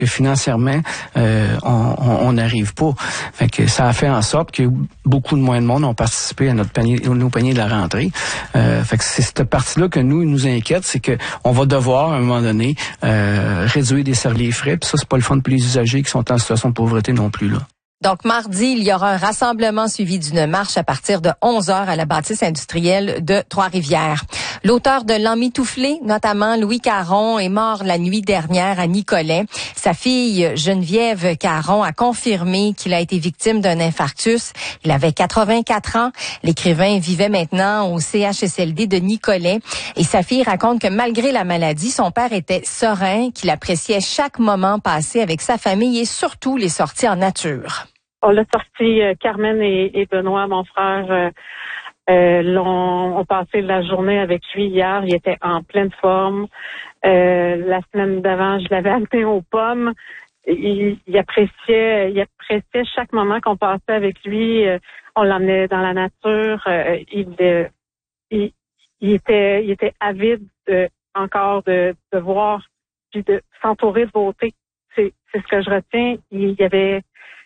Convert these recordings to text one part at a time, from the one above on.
financièrement, on n'arrive pas. Fait que ça a fait en sorte que beaucoup de moins de monde ont participé à nos paniers de la rentrée. Fait que c'est cette partie-là que nous inquiète, c'est que on va devoir, à un moment donné, réduire les frais. Puis ça, c'est pas le fun pour les usagers qui sont en situation de pauvreté non plus, là. Donc, mardi, il y aura un rassemblement suivi d'une marche à partir de 11h à la bâtisse industrielle de Trois-Rivières. L'auteur de L'Emmitouflé, notamment Louis Caron, est mort la nuit dernière à Nicolet. Sa fille, Geneviève Caron, a confirmé qu'il a été victime d'un infarctus. Il avait 84 ans. L'écrivain vivait maintenant au CHSLD de Nicolet. Et sa fille raconte que malgré la maladie, son père était serein, qu'il appréciait chaque moment passé avec sa famille et surtout les sorties en nature. On l'a sorti, Carmen et Benoît, mon frère, ont passé la journée avec lui hier. Il était en pleine forme. La semaine d'avant, je l'avais amené aux pommes. Il appréciait chaque moment qu'on passait avec lui. On l'emmenait dans la nature. Il était avide encore de voir puis de s'entourer de beauté. C'est ce que je retiens. Il y avait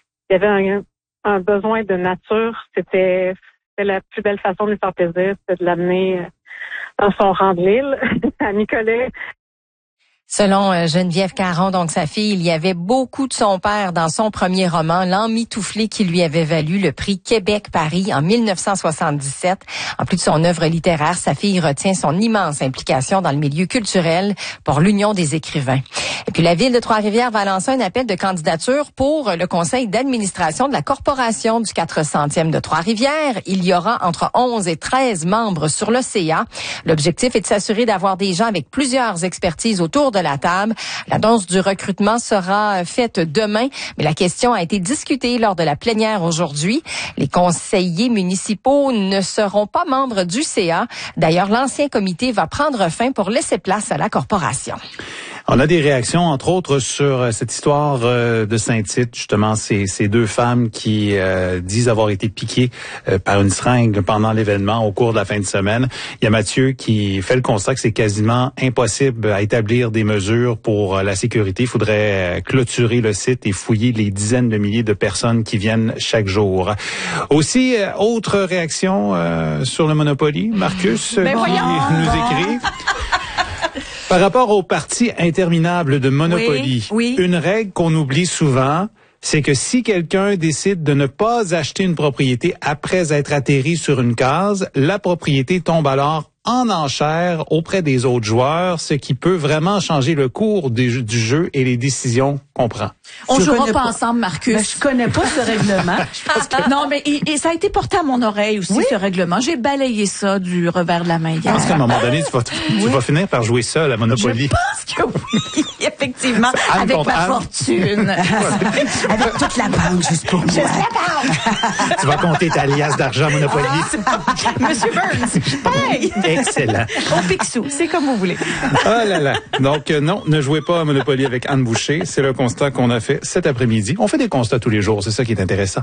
un besoin de nature. C'était la plus belle façon de lui faire plaisir, c'était de l'amener dans son rang de l'île, à Nicolet. Selon Geneviève Caron, donc sa fille, il y avait beaucoup de son père dans son premier roman, L'Emmitouflé, qui lui avait valu le prix Québec-Paris en 1977. En plus de son œuvre littéraire, sa fille retient son immense implication dans le milieu culturel pour l'Union des écrivains. Et puis la ville de Trois-Rivières va lancer un appel de candidature pour le conseil d'administration de la corporation du 400e de Trois-Rivières. Il y aura entre 11 et 13 membres sur le CA. L'objectif est de s'assurer d'avoir des gens avec plusieurs expertises autour de la table. L'annonce du recrutement sera faite demain, mais la question a été discutée lors de la plénière aujourd'hui. Les conseillers municipaux ne seront pas membres du CA. D'ailleurs, l'ancien comité va prendre fin pour laisser place à la corporation. On a des réactions, entre autres, sur cette histoire de Saint-Tite, justement, ces deux femmes qui disent avoir été piquées par une seringue pendant l'événement au cours de la fin de semaine. Il y a Mathieu qui fait le constat que c'est quasiment impossible à établir des mesures pour la sécurité. Il faudrait clôturer le site et fouiller les dizaines de milliers de personnes qui viennent chaque jour. Aussi, autre réaction sur le Monopoly, Marcus, qui nous écrit... Par rapport au parti interminable de Monopoly, oui. Une règle qu'on oublie souvent, c'est que si quelqu'un décide de ne pas acheter une propriété après être atterri sur une case, la propriété tombe alors en enchère auprès des autres joueurs, ce qui peut vraiment changer le cours du jeu et les décisions qu'on prend. On jouera pas ensemble, Marcus. Ben, je connais pas ce règlement. Non, mais et ça a été porté à mon oreille aussi, ce règlement. J'ai balayé ça du revers de la main hier. Je pense qu'à un moment donné, tu vas finir par jouer seul à Monopoly. Je pense que oui, effectivement. Avec ma fortune. Avec toute la banque, juste pour moi. Juste la banque. Tu vas compter ta liasse d'argent Monopoly. Monsieur Burns, pareil. Excellent. Au Picsou, c'est comme vous voulez. Ah là là. Donc non, ne jouez pas à Monopoly avec Anne Boucher. C'est le constat qu'on a fait cet après-midi. On fait des constats tous les jours, c'est ça qui est intéressant.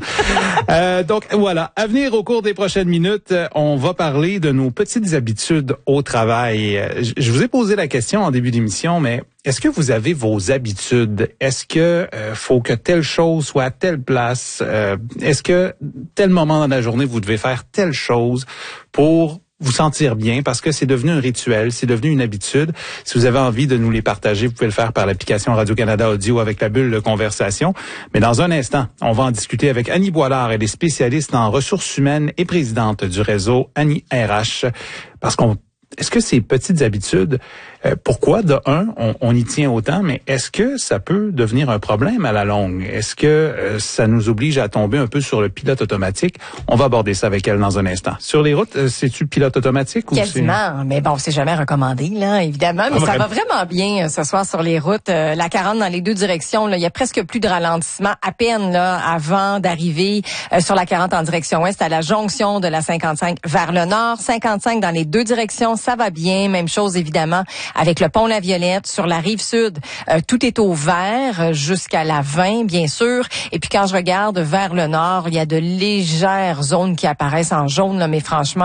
Donc voilà, à venir au cours des prochaines minutes, on va parler de nos petites habitudes au travail. Je vous ai posé la question en début d'émission, mais est-ce que vous avez vos habitudes? Est-ce que faut que telle chose soit à telle place? Est-ce que tel moment dans la journée, vous devez faire telle chose pour vous sentir bien, parce que c'est devenu un rituel, c'est devenu une habitude. Si vous avez envie de nous les partager, vous pouvez le faire par l'application Radio-Canada Audio avec la bulle de conversation. Mais dans un instant, on va en discuter avec Annie Boilard. Elle est spécialiste en ressources humaines et présidente du réseau Annie RH. Parce est-ce que ces petites habitudes, pourquoi, de un, on y tient autant, mais est-ce que ça peut devenir un problème à la longue? Est-ce que ça nous oblige à tomber un peu sur le pilote automatique? On va aborder ça avec elle dans un instant. Sur les routes, c'est-tu pilote automatique ou quasiment, mais bon, c'est jamais recommandé, là, évidemment. Mais ça va vraiment bien ce soir sur les routes. La 40 dans les deux directions, là, il y a presque plus de ralentissement à peine là avant d'arriver sur la 40 en direction ouest à la jonction de la 55 vers le nord. 55 dans les deux directions, ça va bien. Même chose, évidemment, avec le pont La Violette. Sur la rive sud, tout est au vert jusqu'à la 20, bien sûr. Et puis quand je regarde vers le nord, il y a de légères zones qui apparaissent en jaune, là, mais franchement,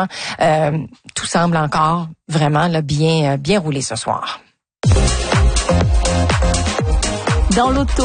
tout semble encore vraiment là, bien roulé ce soir. Dans l'auto.